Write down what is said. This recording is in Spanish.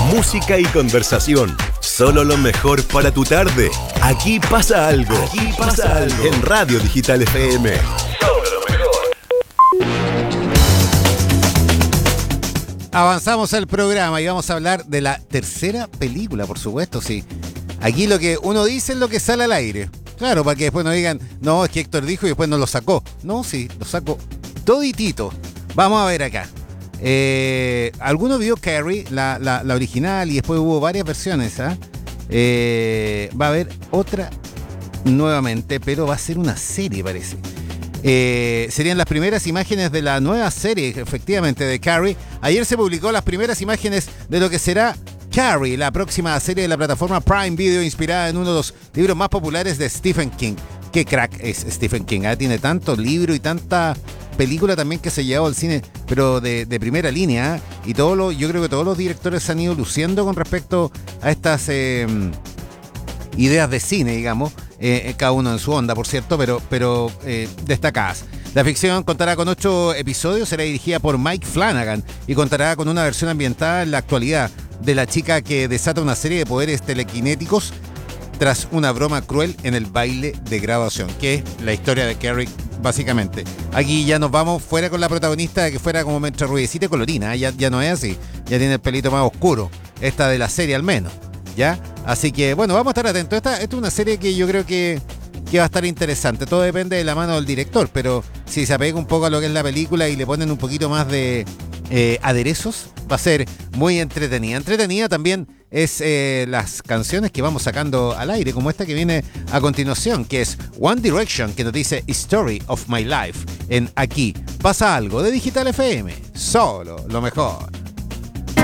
música y conversación. Solo lo mejor para tu tarde. Aquí pasa algo. Aquí pasa algo. En Radio Digital FM. Solo lo mejor. Avanzamos al programa y vamos a hablar de la tercera película, por supuesto, sí. Aquí lo que uno dice es lo que sale al aire. Claro, para que después no digan, no, es que Héctor dijo y después no lo sacó. No, sí, lo saco toditito. Vamos a ver acá. Alguno vio Carrie, la original, y después hubo varias versiones. Va a haber otra nuevamente, pero va a ser una serie, parece. Serían las primeras imágenes de la nueva serie, efectivamente, de Carrie. Ayer se publicó las primeras imágenes de lo que será Carrie, la próxima serie de la plataforma Prime Video, inspirada en uno de los libros más populares de Stephen King. Qué crack es Stephen King, tiene tantos libros y tanta película también que se llevó al cine, pero de primera línea, y yo creo que todos los directores se han ido luciendo con respecto a estas ideas de cine, digamos, cada uno en su onda, por cierto, pero destacadas. La ficción contará con 8 episodios, será dirigida por Mike Flanagan y contará con una versión ambientada en la actualidad de la chica que desata una serie de poderes telequinéticos tras una broma cruel en el baile de graduación, que es la historia de Carrie, básicamente. Aquí ya nos vamos fuera con la protagonista de que fuera como entre rubiecita y colorina, ya no es así, ya tiene el pelito más oscuro, esta de la serie al menos, ¿ya? Así que, bueno, vamos a estar atentos. Esta es una serie que yo creo que va a estar interesante. Todo depende de la mano del director, pero si se apega un poco a lo que es la película y le ponen un poquito más de aderezos, va a ser muy entretenida. Entretenida también es las canciones que vamos sacando al aire, como esta que viene a continuación, que es One Direction, que nos dice Story of My Life, en Aquí Pasa Algo, de Digital FM. Solo lo mejor.